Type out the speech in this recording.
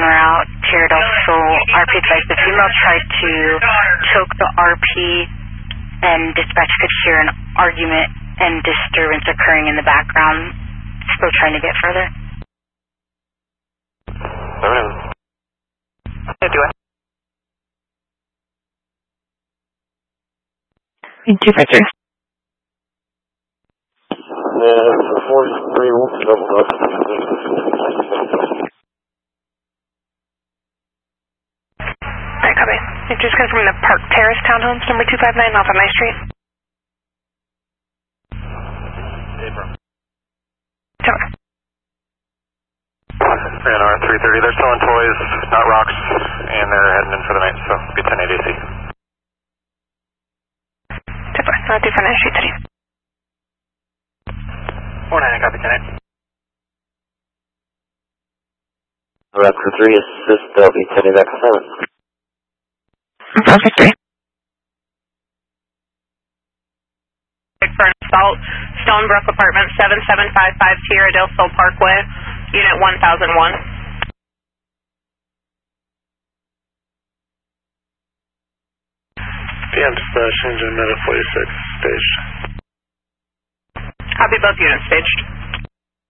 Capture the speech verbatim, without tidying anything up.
route, Tierra del Sol, R P advised the female tried to choke the R P and dispatch could hear an argument and disturbance occurring in the background. Still trying to get further. two five three. Yeah, forty-three, double up. Alright, copy. Just confirm the Park Terrace Townhomes, number two five nine, off of my street. April. Tower. N R three thirty, they're selling toys, not rocks, and they're heading in for the night, so be ten eight A C. Tower, not two five nine, street thirty. four nine, copy ten eight. Raptor three, assist, they'll be ten back to seven. Perfect three. For an assault, Stonebrook Apartment, seven seven five five Tierra del Sol Parkway, Unit one thousand one. P M dispatch, engine Meta forty-six, staged. Copy, both units staged.